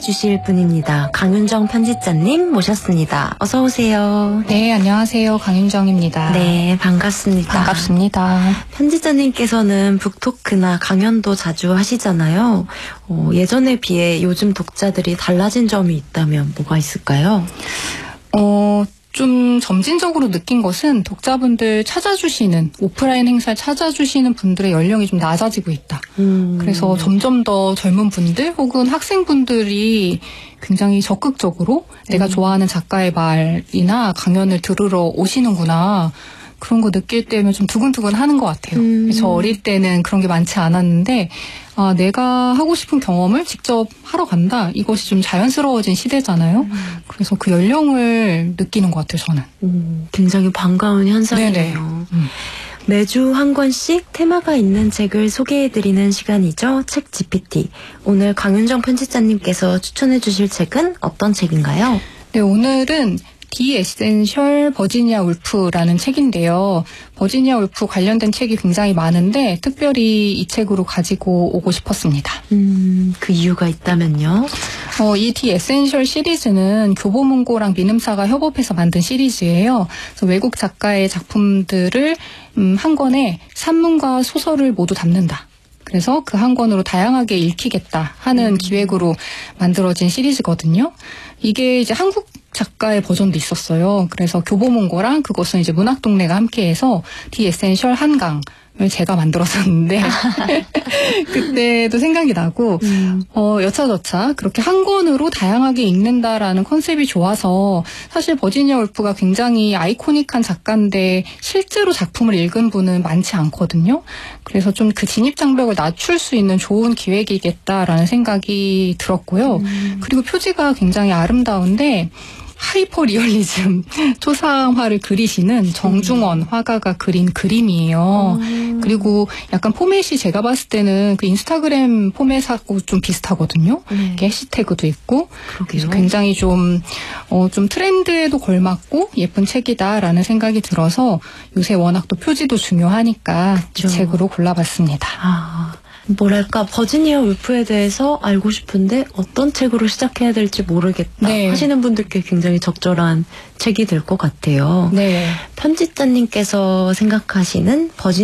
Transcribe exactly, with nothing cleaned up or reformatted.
주실 분입니다. 강윤정 편집자님 모셨습니다. 어서 오세요. 네, 안녕하세요. 강윤정입니다. 네, 반갑습니다. 반갑습니다. 편집자님께서는 북토크나 강연도 자주 하시잖아요. 어, 예전에 비해 요즘 독자들이 달라진 점이 있다면 뭐가 있을까요? 어, 좀 점진적으로 느낀 것은 독자분들 찾아주시는, 오프라인 행사를 찾아주시는 분들의 연령이 좀 낮아지고 있다. 음. 그래서 점점 더 젊은 분들 혹은 학생분들이 굉장히 적극적으로 내가 좋아하는 작가의 말이나 강연을 들으러 오시는구나. 그런 거 느낄 때면 좀 두근두근 하는 것 같아요. 음. 저 어릴 때는 그런 게 많지 않았는데, 아, 내가 하고 싶은 경험을 직접 하러 간다. 이것이 좀 자연스러워진 시대잖아요. 음. 그래서 그 연령을 느끼는 것 같아요, 저는. 음, 굉장히 반가운 현상이네요. 음. 매주 한 권씩 테마가 있는 책을 소개해드리는 시간이죠. 책 지피티. 오늘 강윤정 편집자님께서 추천해 주실 책은 어떤 책인가요? 네, 오늘은 디 에센셜 버지니아 울프라는 책인데요. 버지니아 울프 관련된 책이 굉장히 많은데 특별히 이 책으로 가지고 오고 싶었습니다. 음, 그 이유가 있다면요? 어, 이 디 에센셜 시리즈는 교보문고랑 민음사가 협업해서 만든 시리즈예요. 그래서 외국 작가의 작품들을 음, 한 권에 산문과 소설을 모두 담는다. 그래서 그 한 권으로 다양하게 읽히겠다 하는 음. 기획으로 만들어진 시리즈거든요. 이게 이제 한국 작가의 버전도 있었어요. 그래서 교보문고랑 그것은 이제 문학동네가 함께해서 디 에센셜 한강을 제가 만들었었는데 그때도 생각이 나고 음. 어, 여차저차 그렇게 한 권으로 다양하게 읽는다라는 컨셉이 좋아서 사실 버지니아 울프가 굉장히 아이코닉한 작가인데 실제로 작품을 읽은 분은 많지 않거든요. 그래서 좀 그 진입장벽을 낮출 수 있는 좋은 기획이겠다라는 생각이 들었고요. 음. 그리고 표지가 굉장히 아름다운데 하이퍼 리얼리즘 초상화를 그리시는 정중원 화가가 그린 그림이에요. 음. 그리고 약간 포맷이 제가 봤을 때는 그 인스타그램 포맷하고 좀 비슷하거든요. 네. 해시태그도 있고. 그래서 굉장히 좀, 어, 좀 트렌드에도 걸맞고 예쁜 책이다라는 생각이 들어서 요새 워낙 또 표지도 중요하니까 그쵸. 이 책으로 골라봤습니다. 아. 뭐랄까 버지니아 울프에 대해서 알고 싶은데 어떤 책으로 시작해야 될지 모르겠다 네. 하시는 분들께 굉장히 적절한 책이 될 것 같아요. 네. 편집자님께서 생각하시는 버지니아